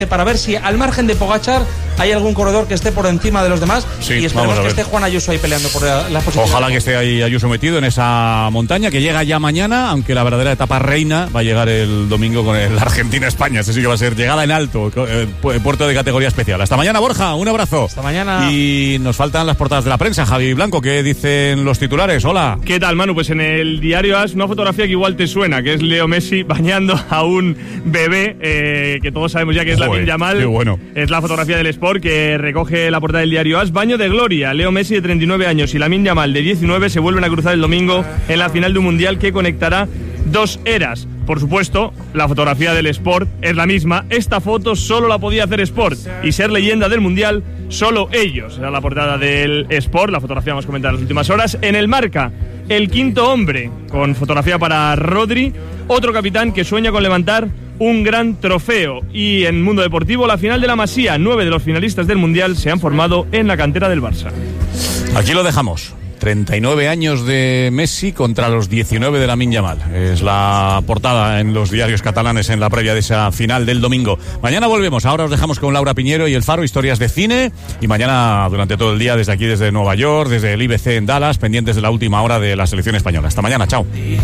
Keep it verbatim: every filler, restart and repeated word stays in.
para ver si al margen de Pogačar hay algún corredor que esté por encima de los demás, sí, y esperemos que esté Juan Ayuso ahí peleando por la, la posición. Ojalá que esté ahí Ayuso metido en esa montaña que llega ya mañana, aunque la verdadera etapa reina va a llegar el domingo con el Argentina-España. Ese sí que va a ser llegada en alto, eh, puerto de categoría especial. Hasta mañana, Borja, un abrazo. Hasta mañana. Y nos faltan las portadas de la prensa. Javi Blanco, ¿qué dicen los titulares? Hola. ¿Qué tal, Manu? Pues en el diario A S, una fotografía que igual te suena, que es Leo Messi bañando a un bebé, eh, que todos sabemos ya que es Lamine Yamal. Qué bueno. Es la fotografía del Sport que recoge la portada del diario A S. Baño de gloria. Leo Messi, de treinta y nueve años, y Lamine Yamal, de diecinueve, se vuelven a cruzar el domingo en la final de un mundial que conectará dos eras. Por supuesto, la fotografía del Sport es la misma. Esta foto solo la podía hacer Sport, y ser leyenda del mundial solo ellos. Era la portada del Sport, la fotografía hemos comentado en las últimas horas. En el Marca, el quinto hombre, con fotografía para Rodri, otro capitán que sueña con levantar un gran trofeo. Y en Mundo Deportivo, la final de la Masía. Nueve de los finalistas del mundial se han formado en la cantera del Barça. Aquí lo dejamos. treinta y nueve años de Messi contra los diecinueve de Lamine Yamal. Es la portada en los diarios catalanes en la previa de esa final del domingo. Mañana volvemos. Ahora os dejamos con Laura Piñero y El Faro, historias de cine. Y mañana durante todo el día desde aquí, desde Nueva York, desde el I B C en Dallas, pendientes de la última hora de la selección española. Hasta mañana. Chao.